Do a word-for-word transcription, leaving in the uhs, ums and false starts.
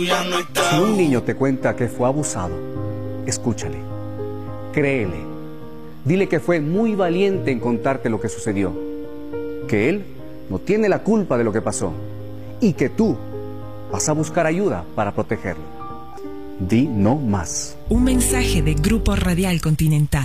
tú ya no estás. Si un niño te cuenta que fue abusado, escúchale, créele, dile que fue muy valiente en contarte lo que sucedió, que él no tiene la culpa de lo que pasó y que tú vas a buscar ayuda para protegerlo. Di no más. Un mensaje de Grupo Radial Continental.